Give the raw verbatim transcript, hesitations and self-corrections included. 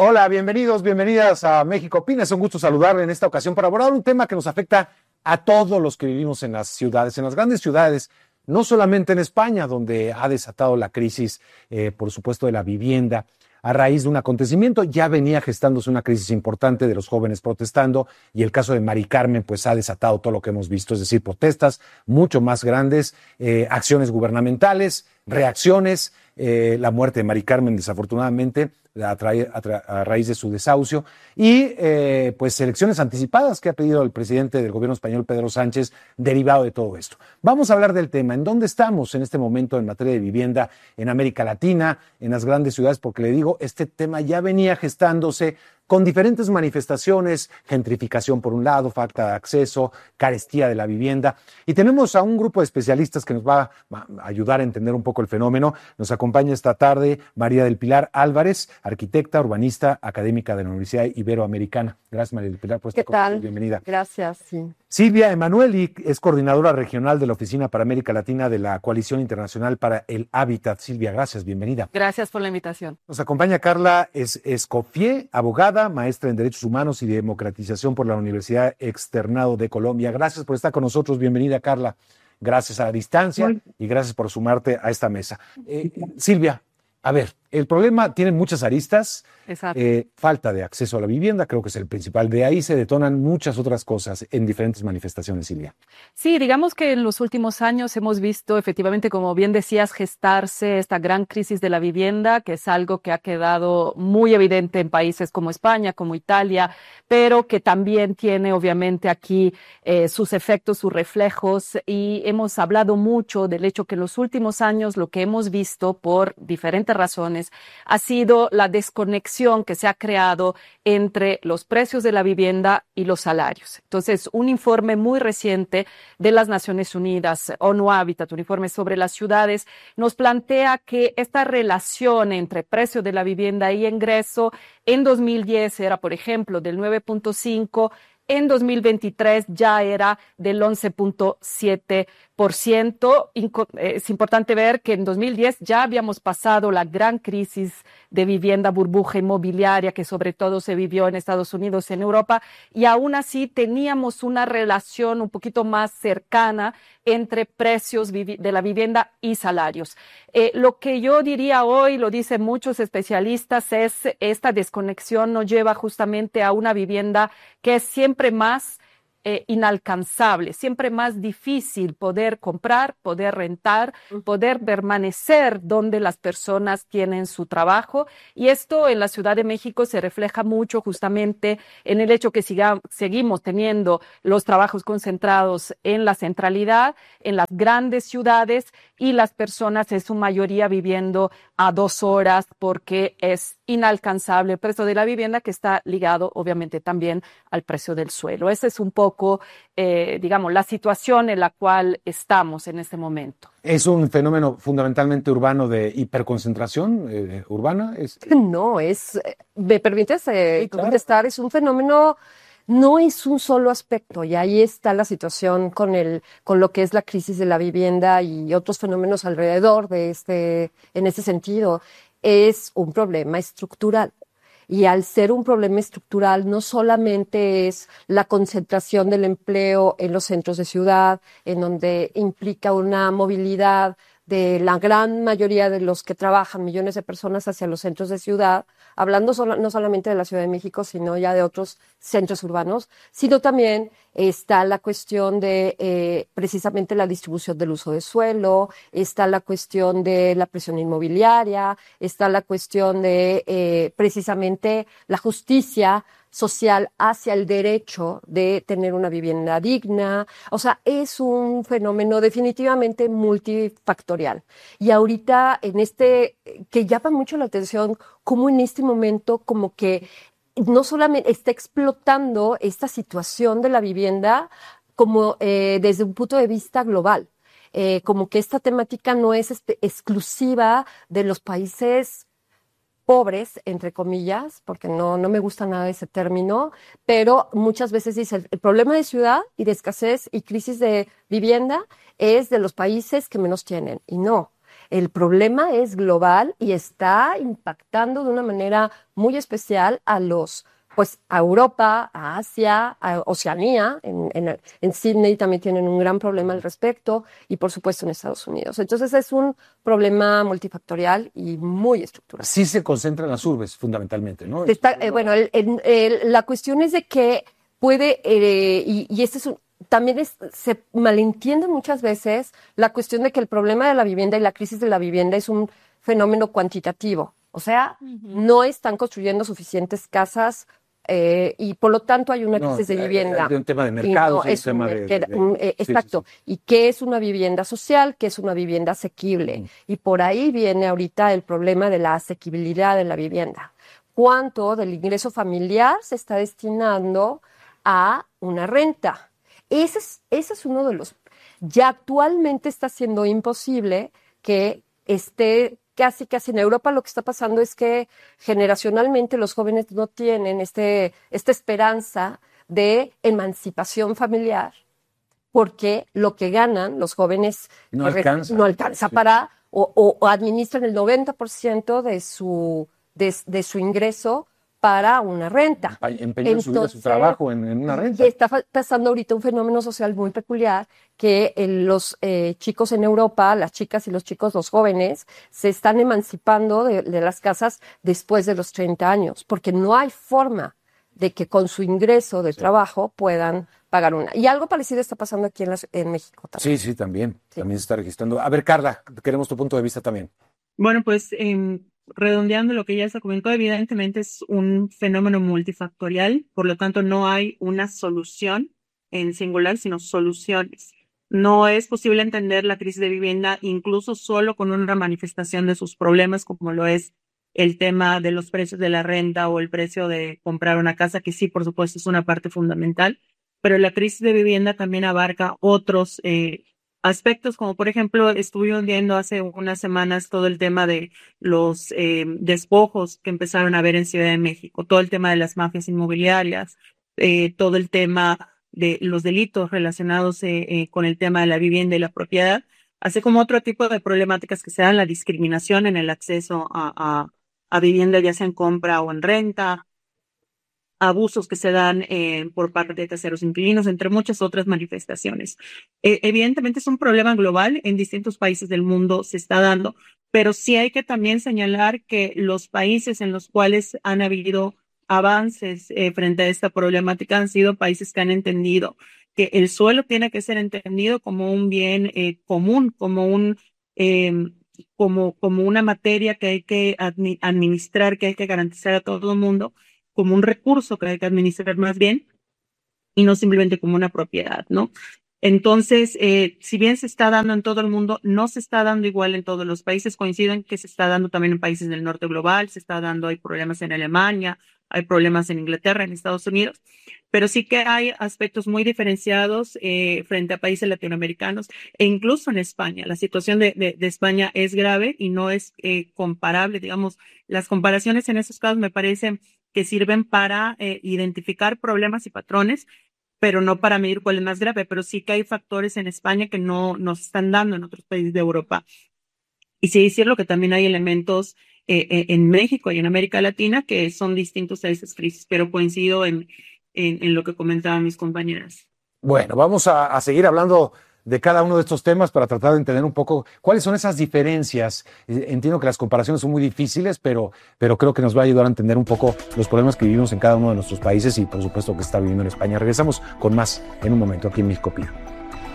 Hola, bienvenidos, bienvenidas a México Opina. Es un gusto saludarle en esta ocasión para abordar un tema que nos afecta a todos los que vivimos en las ciudades, en las grandes ciudades, no solamente en España, donde ha desatado la crisis, eh, por supuesto, de la vivienda. A raíz de un acontecimiento, ya venía gestándose una crisis importante de los jóvenes protestando, y el caso de Mari Carmen pues ha desatado todo lo que hemos visto, es decir, protestas mucho más grandes, eh, acciones gubernamentales, reacciones, eh, la muerte de Mari Carmen desafortunadamente a, tra- a, tra- a raíz de su desahucio, y eh, pues elecciones anticipadas que ha pedido el presidente del gobierno español, Pedro Sánchez, derivado de todo esto. Vamos a hablar del tema, en dónde estamos en este momento en materia de vivienda en América Latina, en las grandes ciudades, porque le digo, este tema ya venía gestándose con diferentes manifestaciones, gentrificación por un lado, falta de acceso, carestía de la vivienda. Y tenemos a un grupo de especialistas que nos va a ayudar a entender un poco el fenómeno. Nos acompaña esta tarde María del Pilar Álvarez, arquitecta, urbanista, académica de la Universidad Iberoamericana. Gracias, María del Pilar, por esta ¿Qué tal? Bienvenida. Gracias, sí. Silvia Emanueli es coordinadora regional de la Oficina para América Latina de la Coalición Internacional para el Hábitat. Silvia, gracias, bienvenida. Gracias por la invitación. Nos acompaña Carla es Escofié, abogada, maestra en Derechos Humanos y Democratización por la Universidad Externado de Colombia. Gracias por estar con nosotros. Bienvenida, Carla. Gracias a la distancia y gracias por sumarte a esta mesa. Eh, Silvia, a ver, el problema tiene muchas aristas. Exacto. Eh, falta de acceso a la vivienda, creo que es el principal. De ahí se detonan muchas otras cosas en diferentes manifestaciones, Silvia. Sí, digamos que en los últimos años hemos visto efectivamente, como bien decías, gestarse esta gran crisis de la vivienda, que es algo que ha quedado muy evidente en países como España, como Italia, pero que también tiene obviamente aquí eh, sus efectos, sus reflejos, y hemos hablado mucho del hecho que en los últimos años lo que hemos visto por diferentes razones ha sido la desconexión que se ha creado entre los precios de la vivienda y los salarios. Entonces, un informe muy reciente de las Naciones Unidas, ONU Habitat, un informe sobre las ciudades, nos plantea que esta relación entre precio de la vivienda y ingreso en dos mil diez era, por ejemplo, del nueve punto cinco, en dos mil veintitrés ya era del once punto siete por ciento. Es importante ver que en dos mil diez ya habíamos pasado la gran crisis de vivienda, burbuja inmobiliaria, que sobre todo se vivió en Estados Unidos y en Europa, y aún así teníamos una relación un poquito más cercana entre precios de la vivienda y salarios. Eh, lo que yo diría hoy, lo dicen muchos especialistas, es esta desconexión nos lleva justamente a una vivienda que es siempre más Eh, inalcanzable, siempre más difícil poder comprar, poder rentar, poder permanecer donde las personas tienen su trabajo. Y esto en la Ciudad de México se refleja mucho justamente en el hecho que siga, seguimos teniendo los trabajos concentrados en la centralidad, en las grandes ciudades, y las personas en su mayoría viviendo a dos horas porque es inalcanzable el precio de la vivienda, que está ligado obviamente también al precio del suelo. Ese es un poco, eh, digamos, la situación en la cual estamos en este momento. ¿Es un fenómeno fundamentalmente urbano de hiperconcentración eh, urbana? ¿Es... No, es, me permites eh, sí, claro. contestar, es un fenómeno, no es un solo aspecto, y ahí está la situación con el, con lo que es la crisis de la vivienda y otros fenómenos alrededor de este, en ese sentido. Es un problema estructural. Y al ser un problema estructural, no solamente es la concentración del empleo en los centros de ciudad, en donde implica una movilidad de la gran mayoría de los que trabajan, millones de personas hacia los centros de ciudad, hablando solo, no solamente de la Ciudad de México, sino ya de otros centros urbanos, sino también está la cuestión de eh, precisamente la distribución del uso de suelo, está la cuestión de la presión inmobiliaria, está la cuestión de eh, precisamente la justicia social hacia el derecho de tener una vivienda digna. O sea, es un fenómeno definitivamente multifactorial. Y ahorita en este, que llama mucho la atención, como en este momento como que no solamente está explotando esta situación de la vivienda como eh, desde un punto de vista global. Eh, como que esta temática no es este, exclusiva de los países pobres, entre comillas, porque no, no me gusta nada ese término, pero muchas veces dice el problema de ciudad y de escasez y crisis de vivienda es de los países que menos tienen, y no. el problema es global y está impactando de una manera muy especial a los, pues a Europa, a Asia, a Oceanía. En, en, en Sydney también tienen un gran problema al respecto y por supuesto en Estados Unidos. Entonces es un problema multifactorial y muy estructural. Sí se concentra en las urbes fundamentalmente, ¿no? Está, eh, bueno, el, el, el, la cuestión es de que puede, eh, y, y este es un, también es, se malentiende muchas veces la cuestión de que el problema de la vivienda y la crisis de la vivienda es un fenómeno cuantitativo. O sea, uh-huh. no están construyendo suficientes casas eh, y por lo tanto hay una crisis no, de vivienda. Es un tema de mercado, no, es un tema de... de, de un, eh, sí, exacto. Sí, sí. ¿Y qué es una vivienda social? ¿Qué es una vivienda asequible? Uh-huh. Y por ahí viene ahorita el problema de la asequibilidad de la vivienda. ¿Cuánto del ingreso familiar se está destinando a una renta? Ese es, ese es uno de los... Ya actualmente está siendo imposible que esté casi, casi en Europa. Lo que está pasando es que generacionalmente los jóvenes no tienen este, esta esperanza de emancipación familiar porque lo que ganan los jóvenes no alcanza, no alcanza sí. para... O, o, o administran el noventa por ciento de su, de, de su ingreso para una renta. Empeño en subir a su trabajo en, en una renta. Y está pasando ahorita un fenómeno social muy peculiar que eh, los eh, chicos en Europa, las chicas y los chicos, los jóvenes, se están emancipando de, de las casas después de los treinta años, porque no hay forma de que con su ingreso de sí. trabajo puedan pagar una. Y algo parecido está pasando aquí en, las, en México también. Sí, sí, también. Sí. También se está registrando. A ver, Carla, queremos tu punto de vista también. Bueno, pues... Eh... redondeando lo que ya se comentó, evidentemente es un fenómeno multifactorial, por lo tanto no hay una solución en singular, sino soluciones. No es posible entender la crisis de vivienda incluso solo con una manifestación de sus problemas, como lo es el tema de los precios de la renta o el precio de comprar una casa, que sí, por supuesto, es una parte fundamental, pero la crisis de vivienda también abarca otros eh, aspectos, como por ejemplo, estuvimos viendo hace unas semanas todo el tema de los eh, despojos que empezaron a haber en Ciudad de México, todo el tema de las mafias inmobiliarias, eh, todo el tema de los delitos relacionados eh, eh, con el tema de la vivienda y la propiedad, así como otro tipo de problemáticas que se dan, la discriminación en el acceso a, a, a vivienda, ya sea en compra o en renta, abusos que se dan eh, por parte de terceros inquilinos, entre muchas otras manifestaciones. Eh, evidentemente es un problema global, en distintos países del mundo se está dando, pero sí hay que también señalar que los países en los cuales han habido avances eh, frente a esta problemática han sido países que han entendido que el suelo tiene que ser entendido como un bien eh, común, como un eh, como, como una materia que hay que admi- administrar, que hay que garantizar a todo el mundo, como un recurso que hay que administrar más bien y no simplemente como una propiedad, ¿no? Entonces, eh, si bien se está dando en todo el mundo, no se está dando igual en todos los países. Coinciden que se está dando también en países del norte global, se está dando, hay problemas en Alemania, hay problemas en Inglaterra, en Estados Unidos, pero sí que hay aspectos muy diferenciados eh, frente a países latinoamericanos e incluso en España. La situación de, de, de España es grave y no es eh, comparable, digamos, las comparaciones en esos casos me parecen que sirven para eh, identificar problemas y patrones, pero no para medir cuál es más grave, pero sí que hay factores en España que no nos están dando en otros países de Europa. Y sí decirlo que también hay elementos eh, eh, en México y en América Latina que son distintos a esas crisis, pero coincido en, en, en lo que comentaban mis compañeras. Bueno, vamos a, a seguir hablando de cada uno de estos temas para tratar de entender un poco cuáles son esas diferencias. Entiendo que las comparaciones son muy difíciles, pero, pero creo que nos va a ayudar a entender un poco los problemas que vivimos en cada uno de nuestros países y por supuesto que está viviendo en España. Regresamos con más en un momento aquí en México Opina.